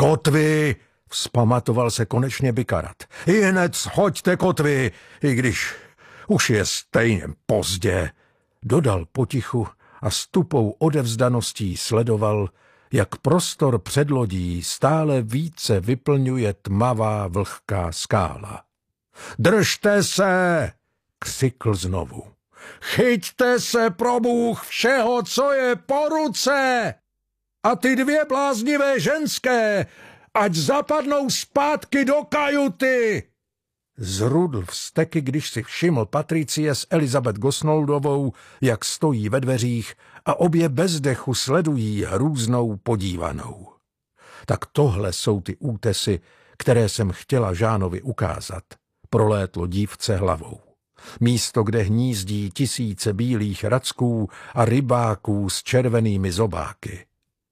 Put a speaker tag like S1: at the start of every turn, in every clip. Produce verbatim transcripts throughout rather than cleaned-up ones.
S1: Kotvy! Vzpamatoval se konečně Bikarat. I hned schoďte kotvy, i když už je stejně pozdě. Dodal potichu a s tupou odevzdaností sledoval, jak prostor před lodí stále více vyplňuje tmavá vlhká skála. Držte se! Křikl znovu. Chyťte se, probůh, všeho, co je po ruce! A ty dvě bláznivé ženské, ať zapadnou zpátky do kajuty! Zrudl vzteky, když si všiml Patricie s Elizabeth Gosnoldovou, jak stojí ve dveřích a obě bez dechu sledují hrůznou podívanou. Tak tohle jsou ty útesy, které jsem chtěla Žánovi ukázat, prolétlo dívce hlavou. Místo, kde hnízdí tisíce bílých racků a rybáků s červenými zobáky.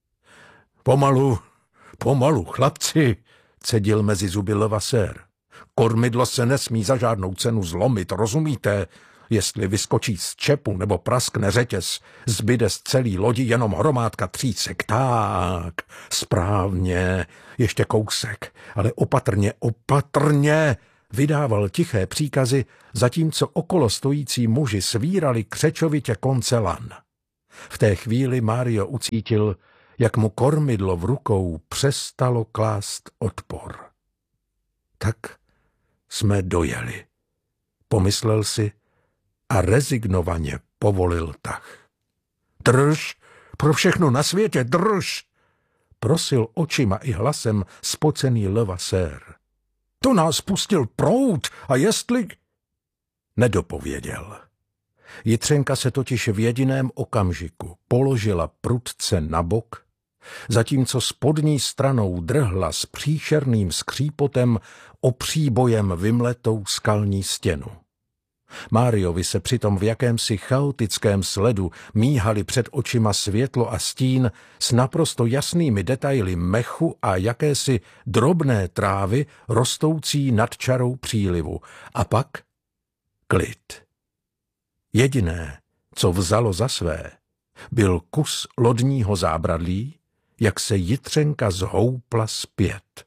S1: Pomalu, pomalu, chlapci, cedil mezi zuby Levasseur. Kormidlo se nesmí za žádnou cenu zlomit, rozumíte? Jestli vyskočí z čepu nebo praskne řetěz, zbyde z celý lodi jenom hromádka třísek. Tak, správně, ještě kousek, ale opatrně, opatrně, vydával tiché příkazy, zatímco okolo stojící muži svírali křečovitě konce lan. V té chvíli Mário ucítil, jak mu kormidlo v rukou přestalo klást odpor. Tak jsme dojeli, pomyslel si a rezignovaně povolil tah. Drž, pro všechno na světě drž, prosil očima i hlasem spocený Levasseur. To nás pustil proud a jestli... Nedopověděl. Jitřenka se totiž v jediném okamžiku položila prudce na bok, zatímco spodní stranou drhla s příšerným skřípotem opříbojem vymletou skalní stěnu. Máriovi se přitom v jakémsi chaotickém sledu míhali před očima světlo a stín s naprosto jasnými detaily mechu a jakési drobné trávy rostoucí nad čarou přílivu. A pak klid. Jediné, co vzalo za své, byl kus lodního zábradlí, jak se Jitřenka zhoupla zpět.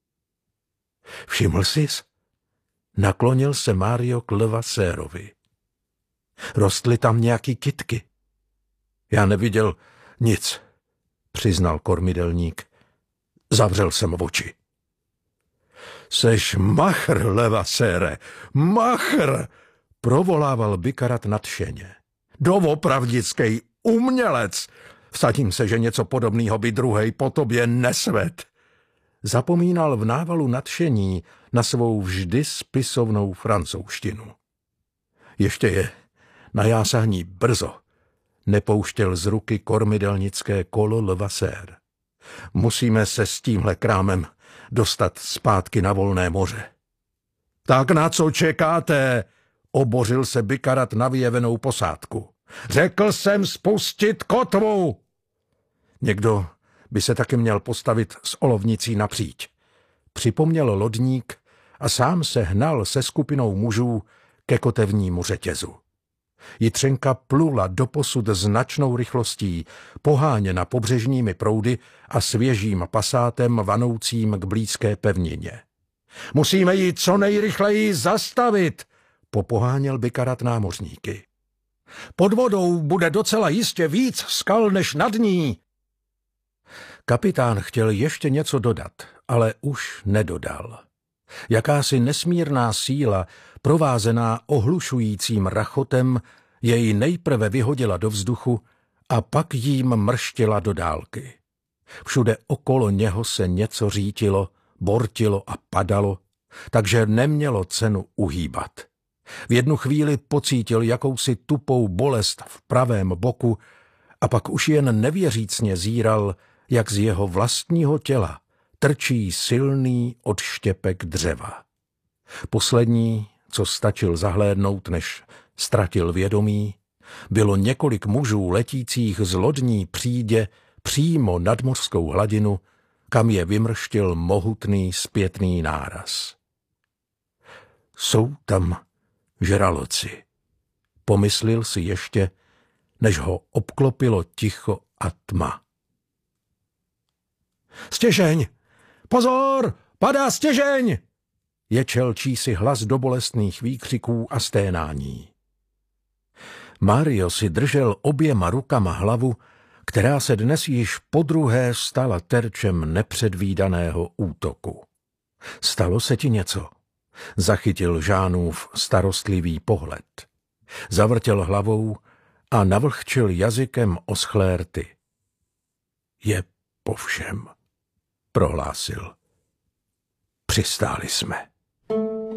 S1: Všiml sis? Naklonil se Mário k Levasseurovi. Rostly tam nějaký kytky. Já neviděl nic, přiznal kormidelník. Zavřel jsem oči. Seš machr, Levasseure, machr, provolával Bikarat nadšeně. Doopravdickej umělec. Vsadím se, že něco podobného by druhej po tobě nesved. Zapomínal v návalu nadšení na svou vždy spisovnou francouzštinu. Ještě je na jásání brzo, nepouštěl z ruky kormidelnické kolo Levasseur. Musíme se s tímhle krámem dostat zpátky na volné moře. Tak na co čekáte? Obořil se Bikarat na vyjevenou posádku. Řekl jsem spustit kotvu! Někdo by se taky měl postavit s olovnicí napříč. Připomněl lodník a sám se hnal se skupinou mužů ke kotevnímu řetězu. Jitřenka plula doposud značnou rychlostí, poháněna pobřežními proudy a svěžím pasátem vanoucím k blízké pevnině. Musíme ji co nejrychleji zastavit, popoháněl Bikarat námořníky. Pod vodou bude docela jistě víc skal než nad ní. Kapitán chtěl ještě něco dodat, ale už nedodal. Jakási nesmírná síla, provázená ohlušujícím rachotem, jej nejprve vyhodila do vzduchu a pak jím mrštila do dálky. Všude okolo něho se něco řítilo, bortilo a padalo, takže nemělo cenu uhýbat. V jednu chvíli pocítil jakousi tupou bolest v pravém boku a pak už jen nevěřícně zíral, jak z jeho vlastního těla trčí silný odštěpek dřeva. Poslední, co stačil zahlédnout, než ztratil vědomí, bylo několik mužů letících z lodní přídě přímo nad mořskou hladinu, kam je vymrštil mohutný zpětný náraz. Jsou tam žraloci, pomyslil si ještě, než ho obklopilo ticho a tma. Stěžeň, Pozor! Padá stěžeň! Ječel čísi hlas do bolestných výkřiků a sténání. Mario si držel oběma rukama hlavu, která se dnes již podruhé stala terčem nepředvídaného útoku. Stalo se ti něco? Zachytil Žánův starostlivý pohled. Zavrtěl hlavou a navlhčil jazykem oschlé rty. Je po všem, prohlásil. Přistáli jsme.